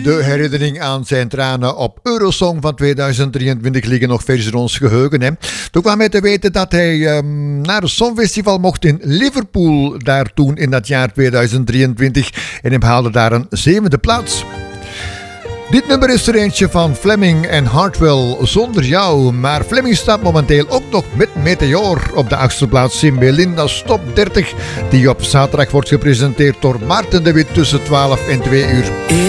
De herinnering aan zijn tranen op Eurosong van 2023 liggen nog vers in ons geheugen. Hè. Toen kwam hij te weten dat hij naar het Songfestival mocht in Liverpool, daar toen in dat jaar 2023. En hij haalde daar een 7e plaats. Dit nummer is er eentje van Fleming en Hartwell, Zonder Jou. Maar Fleming staat momenteel ook nog met Meteor op de 8e plaats in Belinda's Top 30, die op zaterdag wordt gepresenteerd door Maarten de Wit tussen 12 en 2 uur.